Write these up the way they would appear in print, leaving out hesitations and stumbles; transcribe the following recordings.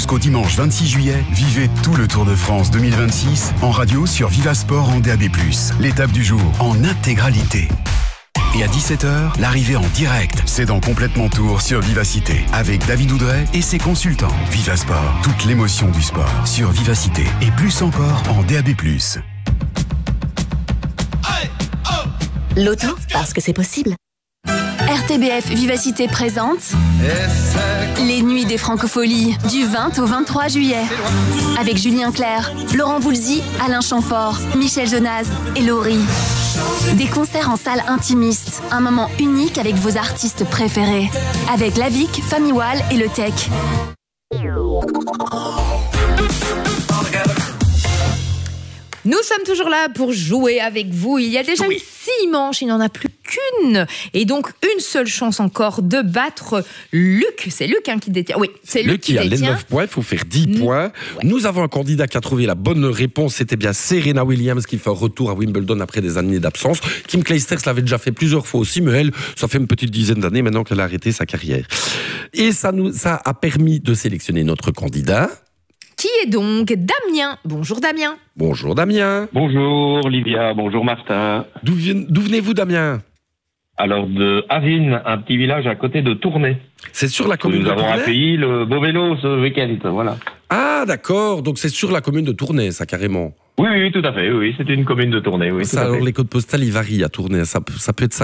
Jusqu'au dimanche 26 juillet, vivez tout le Tour de France 2026 en radio sur Vivasport en DAB+. L'étape du jour en intégralité. Et à 17h, l'arrivée en direct, c'est dans Complètement Tour sur Vivacité, avec David Oudret et ses consultants. Vivasport, toute l'émotion du sport sur Vivacité, et plus encore en DAB+. L'auto, parce que c'est possible. RTBF Vivacité présente les Nuits des Francopholies du 20 au 23 juillet. Avec Julien Clerc, Laurent Voulzy, Alain Chamfort, Michel Jonas et Laurie. Des concerts en salle intimiste, un moment unique avec vos artistes préférés. Avec Lavic, Famille Wall et Le Tech. Nous sommes toujours là pour jouer avec vous. Il y a déjà eu 6 manches, il n'en a plus qu'une. Et donc, une seule chance encore de battre Luc. C'est Luc qui détient. Oui, c'est Luc qui détient. Luc qui a les 9 points, il faut faire 10 points. Ouais. Nous avons un candidat qui a trouvé la bonne réponse. C'était bien Serena Williams qui fait un retour à Wimbledon après des années d'absence. Kim Clijsters l'avait déjà fait plusieurs fois aussi, mais elle, ça fait une petite dizaine d'années maintenant qu'elle a arrêté sa carrière. Et ça a permis de sélectionner notre candidat. Qui est donc Damien. Bonjour Damien. Bonjour Damien. Bonjour Livia, bonjour Martin. D'où venez-vous Damien? Alors de Avine, un petit village à côté de Tournai. C'est sur la commune de Tournai. Nous avons accueilli le beau vélo ce week-end, voilà. Ah d'accord, donc c'est sur la commune de Tournai, ça carrément. Oui, tout à fait, oui, c'est une commune de Tournai, oui. Ça, alors les codes postales, ils varient à Tournai, ça peut être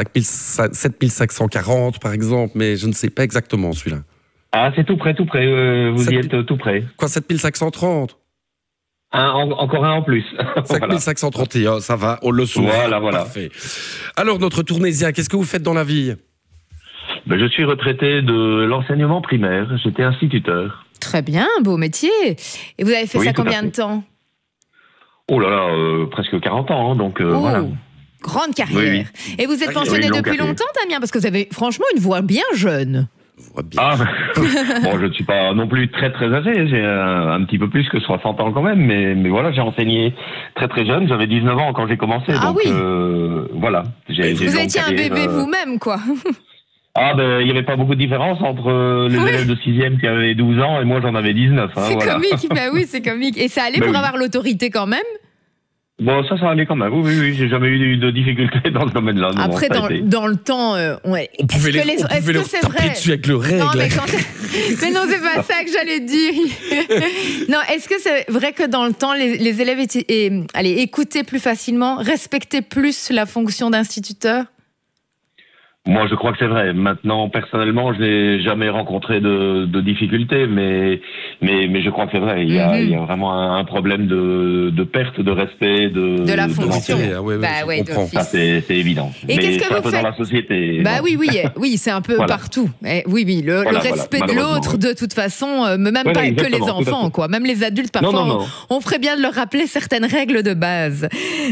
7540 par exemple, mais je ne sais pas exactement celui-là. Ah, c'est tout près, vous y êtes tout près. Quoi, 7530? Encore un en plus. 5531, ça va, on le souhaite. Voilà. Parfait. Alors, notre tournaisien, qu'est-ce que vous faites dans la vie? Je suis retraité de l'enseignement primaire, j'étais instituteur. Très bien, beau métier. Et vous avez fait ça combien de temps? Oh là là, presque 40 ans, donc voilà. Grande carrière. Oui. Et vous êtes pensionné depuis longtemps, Damien? Parce que vous avez franchement une voix bien jeune. Ah, bon, je ne suis pas non plus très âgé, j'ai un petit peu plus que 60 ans quand même, mais voilà, j'ai enseigné très jeune, j'avais 19 ans quand j'ai commencé, donc voilà. Vous étiez un bébé vous-même, quoi. Ah ben, il n'y avait pas beaucoup de différence entre les élèves de 6e qui avaient 12 ans et moi j'en avais 19. C'est comique, bah oui, c'est comique. Et ça allait pour avoir l'autorité quand même? Bon, ça allait quand même. Oui, j'ai jamais eu de difficultés dans ce domaine-là. Non, après, dans le temps, on pouvait leur taper dessus avec le règle. Non, mais non, c'est pas ça que j'allais dire. Non, est-ce que c'est vrai que dans le temps, les élèves écoutaient plus facilement, respectaient plus la fonction d'instituteur? Moi, je crois que c'est vrai. Maintenant, personnellement, je n'ai jamais rencontré de difficultés, mais je crois que c'est vrai. Il y a vraiment un problème de perte de respect de la fonction. Ça, c'est évident. Et qu'est-ce que vous faites dans la société? Oui, c'est un peu partout. Oui, le respect de l'autre, de toute façon, même pas que les enfants, quoi. Même les adultes, parfois, on ferait bien de leur rappeler certaines règles de base.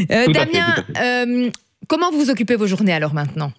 Damien, comment vous occupez vos journées alors maintenant?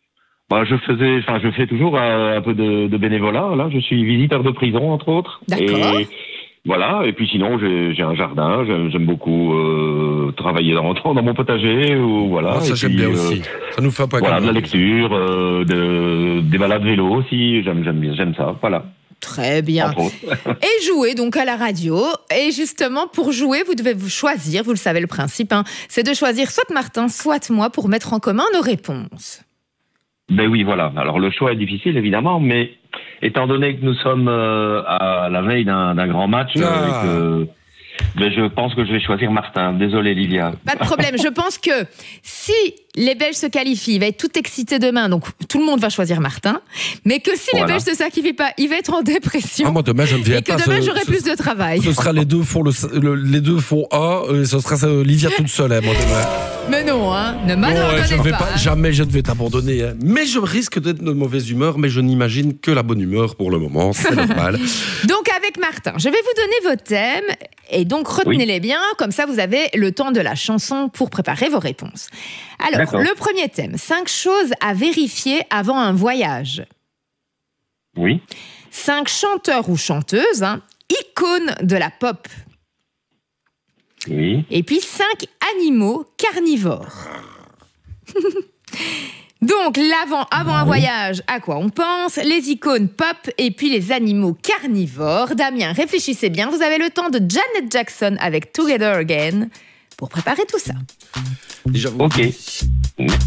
Je fais toujours un peu de bénévolat. Là, je suis visiteur de prison, entre autres. D'accord. Et voilà. Et puis sinon, j'ai un jardin. J'aime beaucoup travailler dans mon potager. Voilà. Ça, j'aime bien aussi. Ça nous fait pas de la lecture, des balades vélo aussi. J'aime ça. Voilà. Très bien. Et jouer donc à la radio. Et justement, pour jouer, vous devez vous choisir. Vous le savez, le principe, c'est de choisir soit Martin, soit moi pour mettre en commun nos réponses. Ben oui, voilà. Alors le choix est difficile, évidemment, mais étant donné que nous sommes à la veille d'un grand match, je pense que je vais choisir Martin. Désolé, Livia. Pas de problème. Je pense que si les Belges se qualifient, il va être tout excité demain, donc tout le monde va choisir Martin. Mais que si les Belges ne se qualifient pas, il va être en dépression. Moi, demain, je ne viens pas. Et que demain, j'aurai plus de travail. Ce sera les deux font les deux font A, et ce sera Livia toute seule, moi demain. Mais non, ne m'abandonnez pas. Jamais je ne vais t'abandonner. Mais je risque d'être de mauvaise humeur, mais je n'imagine que la bonne humeur pour le moment, c'est normal. Donc avec Martin, je vais vous donner vos thèmes, et donc retenez-les bien, comme ça vous avez le temps de la chanson pour préparer vos réponses. Alors, le premier thème, 5 choses à vérifier avant un voyage. Oui. 5 chanteurs ou chanteuses, icônes de la pop. Oui. Et puis 5 animaux carnivores. Donc, avant un voyage, à quoi on pense? Les icônes pop et puis les animaux carnivores. Damien, réfléchissez bien, vous avez le temps de Janet Jackson avec Together Again pour préparer tout ça. Ok.